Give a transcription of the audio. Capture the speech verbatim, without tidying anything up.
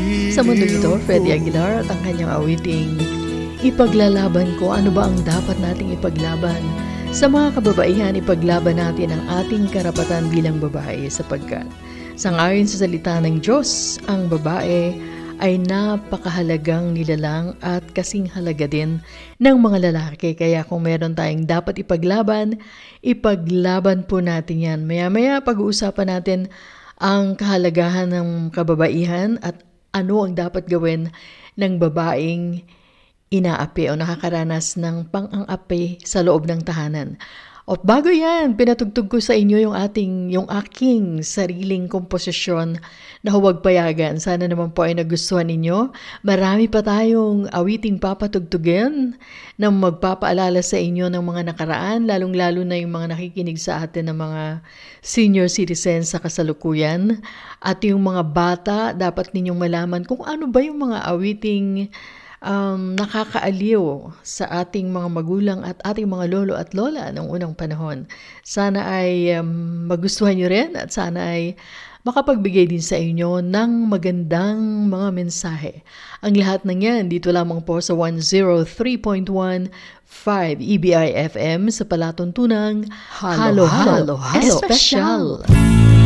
Sa mundong ito, Freddie Aguilar at ang kanyang awiting Ipaglalaban Ko. Ano ba ang dapat nating ipaglaban? Sa mga kababaihan, ipaglaban natin ang ating karapatan bilang babae sapagkat sangayon sa salita ng Diyos, ang babae ay napakahalagang nilalang at kasing halaga din ng mga lalaki. Kaya kung meron tayong dapat ipaglaban, ipaglaban po natin yan. Maya-maya pag-uusapan natin ang kahalagahan ng kababaihan at ano ang dapat gawin ng babaeng inaapi o nakakaranas ng pang-ang-api sa loob ng tahanan. At bago yan, pinatugtog ko sa inyo yung ating, yung aking sariling komposisyon na Huwag Payagan. Sana naman po ay nagustuhan ninyo. Marami pa tayong awiting papatugtugin na magpapaalala sa inyo ng mga nakaraan, lalong-lalo na yung mga nakikinig sa atin ng mga senior citizens sa kasalukuyan. At yung mga bata, dapat ninyong malaman kung ano ba yung mga awiting Um, nakakaaliw sa ating mga magulang at ating mga lolo at lola ng unang panahon. Sana ay um, magustuhan nyo rin at sana ay makapagbigay din sa inyo ng magandang mga mensahe. Ang lahat ng yan dito lamang po sa one oh three point one five E B I F M sa palatuntunang Halo Halo Halo Espesyal.